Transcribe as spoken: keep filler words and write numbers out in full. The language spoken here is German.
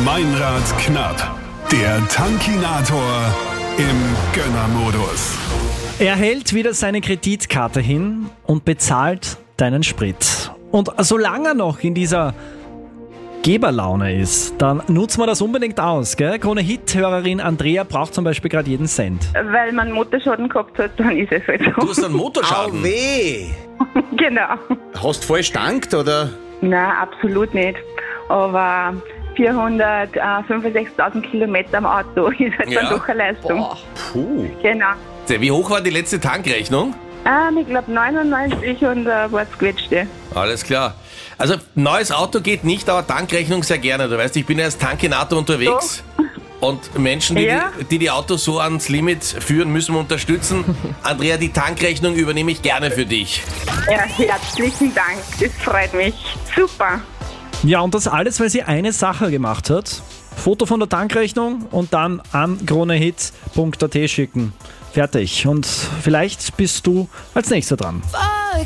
Meinrad knapp. Der Tankinator im Gönnermodus. Er hält wieder seine Kreditkarte hin und bezahlt deinen Sprit. Und solange er noch in dieser Geberlaune ist, dann nutzen wir das unbedingt aus, gell? Krone-Hit-Hörerin Andrea braucht zum Beispiel gerade jeden Cent. Weil man Motorschaden gehabt hat, dann ist es halt so. Du hast einen Motorschaden. Au weh! Genau. Hast du falsch getankt, oder? Nein, absolut nicht. Aber vierhundertfünfundsechzigtausend Kilometer am Auto ist halt Ja. dann doch eine Leistung. Boah. Puh. Genau. Wie hoch war die letzte Tankrechnung? Ähm, ich glaube neunundneunzig und äh, was quetschte. Alles klar. Also, neues Auto geht nicht, aber Tankrechnung sehr gerne. Du weißt, ich bin ja als Tankinator unterwegs. Und Menschen, die, Ja. die, die die Autos so ans Limit führen, müssen wir unterstützen. Andrea, die Tankrechnung übernehme ich gerne für dich. Ja, herzlichen Dank. Das freut mich. Super. Ja, und das alles, weil sie eine Sache gemacht hat. Foto von der Tankrechnung und dann an kronehit punkt at schicken. Fertig. Und vielleicht bist du als Nächster dran.